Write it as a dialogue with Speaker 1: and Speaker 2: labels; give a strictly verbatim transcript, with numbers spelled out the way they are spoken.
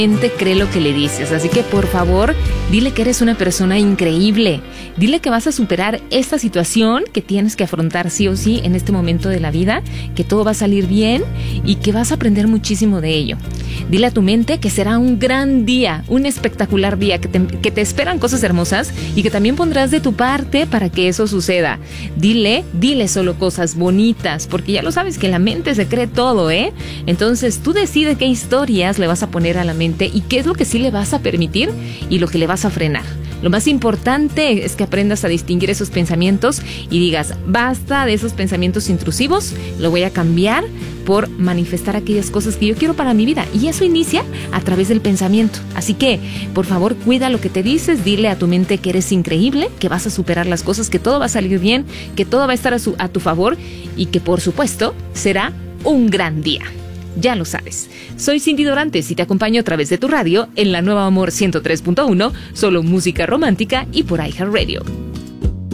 Speaker 1: Cree lo que le dices, así que por favor dile que eres una persona increíble, dile que vas a superar esta situación que tienes que afrontar sí o sí en este momento de la vida, que todo va a salir bien y que vas a aprender muchísimo de ello. Dile a tu mente que será un gran día, un espectacular día, que te, que te esperan cosas hermosas y que también pondrás de tu parte para que eso suceda. Dile, dile solo cosas bonitas, porque ya lo sabes que la mente se cree todo, ¿eh? Entonces tú decides qué historias le vas a poner a la mente y qué es lo que sí le vas a permitir y lo que le vas a frenar. Lo más importante es que aprendas a distinguir esos pensamientos y digas, basta de esos pensamientos intrusivos, lo voy a cambiar por manifestar aquellas cosas que yo quiero para mi vida. Y eso inicia a través del pensamiento. Así que, por favor, cuida lo que te dices, dile a tu mente que eres increíble, que vas a superar las cosas, que todo va a salir bien, que todo va a estar a, su, a tu favor y que, por supuesto, será un gran día. Ya lo sabes. Soy Cindy Dorantes y te acompaño a través de tu radio en la Nueva Amor ciento tres punto uno, solo música romántica y por iHeartRadio.